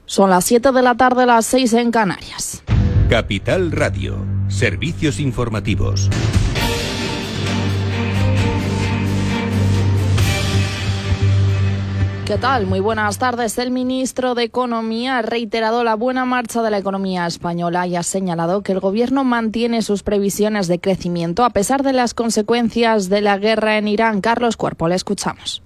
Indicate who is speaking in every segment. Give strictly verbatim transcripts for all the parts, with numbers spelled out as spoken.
Speaker 1: Son las siete de la tarde, las seis en Canarias.
Speaker 2: Capital Radio, servicios informativos.
Speaker 1: ¿Qué tal? Muy buenas tardes. El ministro de Economía ha reiterado la buena marcha de la economía española y ha señalado que el Gobierno mantiene sus previsiones de crecimiento a pesar de las consecuencias de la guerra en Irán. Carlos Cuerpo, le escuchamos.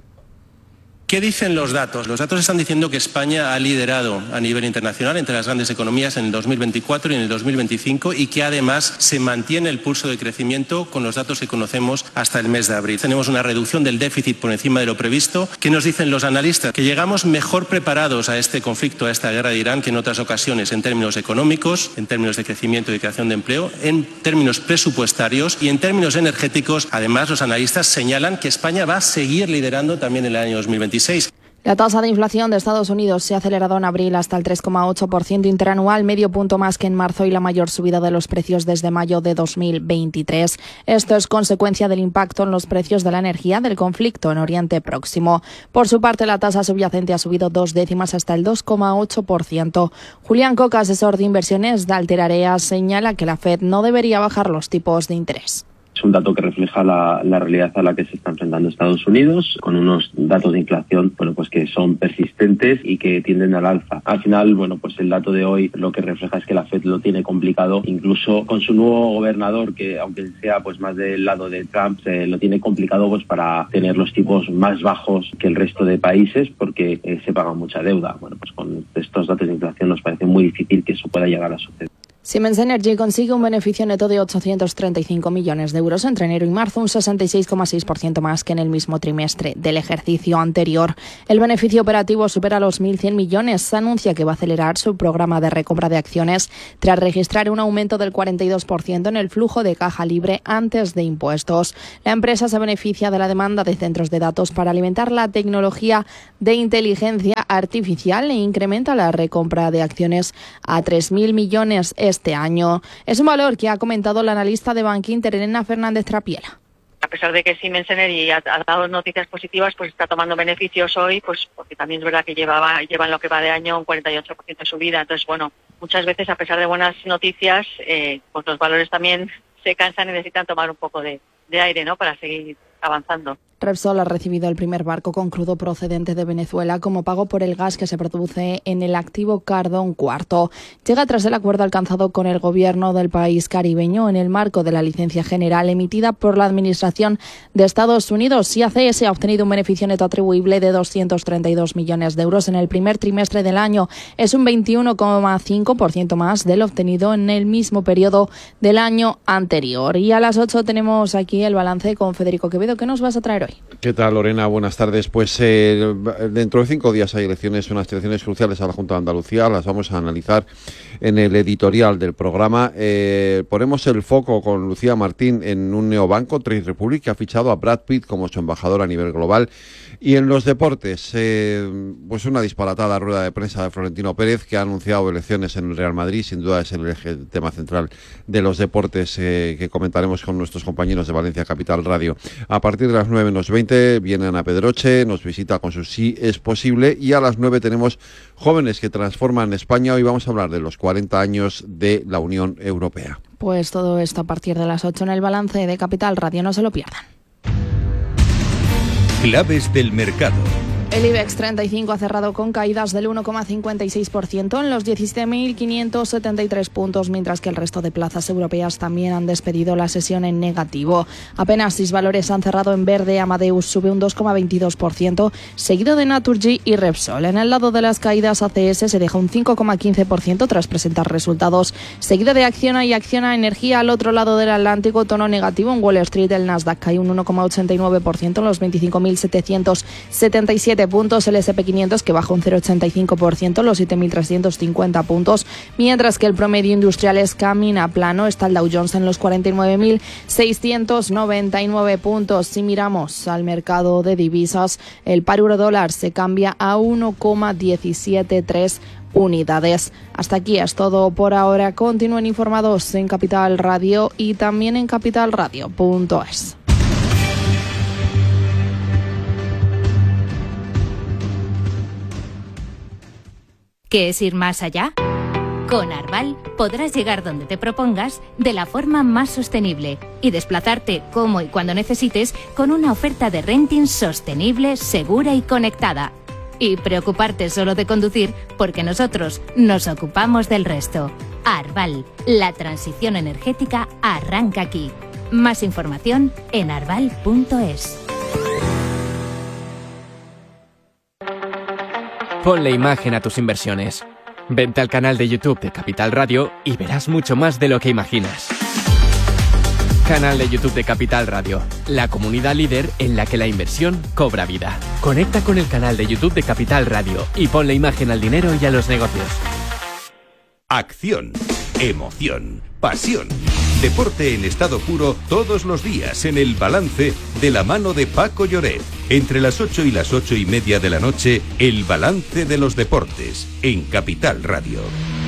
Speaker 3: ¿Qué dicen los datos? Los datos están diciendo que España ha liderado a nivel internacional entre las grandes economías en el dos mil veinticuatro y en el dos mil veinticinco y que además se mantiene el pulso de crecimiento con los datos que conocemos hasta el mes de abril. Tenemos una reducción del déficit por encima de lo previsto. ¿Qué nos dicen los analistas? Que llegamos mejor preparados a este conflicto, a esta guerra de Irán, que en otras ocasiones en términos económicos, en términos de crecimiento y creación de empleo, en términos presupuestarios y en términos energéticos. Además, los analistas señalan que España va a seguir liderando también en el año dos mil veintiséis.
Speaker 1: La tasa de inflación de Estados Unidos se ha acelerado en abril hasta el tres coma ocho por ciento interanual, medio punto más que en marzo y la mayor subida de los precios desde mayo de dos mil veintitrés. Esto es consecuencia del impacto en los precios de la energía del conflicto en Oriente Próximo. Por su parte, la tasa subyacente ha subido dos décimas hasta el dos coma ocho por ciento. Julián Coca, asesor de inversiones de Alterarea, señala que la Fed no debería bajar los tipos de interés.
Speaker 4: Es un dato que refleja la, la realidad a la que se está enfrentando Estados Unidos, con unos datos de inflación, bueno, pues que son persistentes y que tienden al alza. Al final, bueno, pues el dato de hoy lo que refleja es que la Fed lo tiene complicado, incluso con su nuevo gobernador, que aunque sea pues más del lado de Trump, se lo tiene complicado pues para tener los tipos más bajos que el resto de países, porque eh, se paga mucha deuda. Bueno, pues con estos datos de inflación nos parece muy difícil que eso pueda llegar a suceder.
Speaker 1: Siemens Energy consigue un beneficio neto de ochocientos treinta y cinco millones de euros entre enero y marzo, un sesenta y seis coma seis por ciento más que en el mismo trimestre del ejercicio anterior. El beneficio operativo supera los mil cien millones. Se anuncia que va a acelerar su programa de recompra de acciones tras registrar un aumento del cuarenta y dos por ciento en el flujo de caja libre antes de impuestos. La empresa se beneficia de la demanda de centros de datos para alimentar la tecnología de inteligencia artificial e incrementa la recompra de acciones a tres mil millones este año. Es un valor que ha comentado la analista de Bankinter, Elena Fernández Trapiela.
Speaker 5: A pesar de que Siemens Energy ha, ha dado noticias positivas, pues está tomando beneficios hoy, pues porque también es verdad que llevaba llevan lo que va de año un cuarenta y ocho por ciento de subida. Entonces, bueno, muchas veces a pesar de buenas noticias, eh, pues los valores también se cansan y necesitan tomar un poco de, de aire, ¿no?, para seguir avanzando.
Speaker 1: Repsol ha recibido el primer barco con crudo procedente de Venezuela como pago por el gas que se produce en el activo Cardón cuarto. Llega tras el acuerdo alcanzado con el gobierno del país caribeño en el marco de la licencia general emitida por la Administración de Estados Unidos. Y A C S ha obtenido un beneficio neto atribuible de doscientos treinta y dos millones de euros en el primer trimestre del año. Es un veintiuno coma cinco por ciento más del obtenido en el mismo periodo del año anterior. Y a las ocho tenemos aquí el balance con Federico Quevedo. ¿Qué nos vas a traer hoy?
Speaker 6: ¿Qué tal, Lorena? Buenas tardes. Pues eh, dentro de cinco días hay elecciones, unas elecciones cruciales a la Junta de Andalucía. Las vamos a analizar en el editorial del programa. Eh, ponemos el foco con Lucía Martín en un neobanco, Trade Republic, que ha fichado a Brad Pitt como su embajador a nivel global. Y en los deportes, eh, pues una disparatada rueda de prensa de Florentino Pérez, que ha anunciado elecciones en el Real Madrid. Sin duda es el eje, el tema central de los deportes eh, que comentaremos con nuestros compañeros de Valencia Capital Radio. A partir de las nueve menos veinte viene Ana Pedroche, nos visita con su Sí es posible, y a las nueve tenemos Jóvenes que transforman España. Hoy vamos a hablar de los cuarenta años de la Unión Europea.
Speaker 1: Pues todo esto a partir de las ocho en el balance de Capital Radio, no se lo pierdan.
Speaker 2: Claves del mercado.
Speaker 1: El IBEX treinta y cinco ha cerrado con caídas del uno coma cincuenta y seis por ciento en los diecisiete mil quinientos setenta y tres puntos, mientras que el resto de plazas europeas también han despedido la sesión en negativo. Apenas seis valores han cerrado en verde. Amadeus sube un dos coma veintidós por ciento, seguido de Naturgy y Repsol. En el lado de las caídas, A C S se deja un cinco coma quince por ciento tras presentar resultados, seguido de Acciona y Acciona Energía. Al otro lado del Atlántico, tono negativo en Wall Street. El Nasdaq cae un uno coma ochenta y nueve por ciento en los veinticinco mil setecientos setenta y siete puntos. El ese and pe quinientos que baja un cero coma ochenta y cinco por ciento, los siete mil trescientos cincuenta puntos, mientras que el promedio industriales camina plano. Está el Dow Jones en los cuarenta y nueve mil seiscientos noventa y nueve puntos. Si miramos al mercado de divisas, el par euro dólar se cambia a uno coma diecisiete tres unidades. Hasta aquí es todo por ahora. Continúen informados en Capital Radio y también en capital radio punto es.
Speaker 7: ¿Qué es ir más allá? Con Arval podrás llegar donde te propongas de la forma más sostenible y desplazarte como y cuando necesites con una oferta de renting sostenible, segura y conectada. Y preocuparte solo de conducir porque nosotros nos ocupamos del resto. Arval, la transición energética arranca aquí. Más información en arval punto es.
Speaker 8: Ponle imagen a tus inversiones. Vente al canal de YouTube de Capital Radio y verás mucho más de lo que imaginas. Canal de YouTube de Capital Radio, la comunidad líder en la que la inversión cobra vida. Conecta con el canal de YouTube de Capital Radio y ponle imagen al dinero y a los negocios.
Speaker 2: Acción, emoción, pasión. Deporte en estado puro todos los días en El Balance de la mano de Paco Lloret. Entre las ocho y las ocho y media de la noche, El Balance de los Deportes en Capital Radio.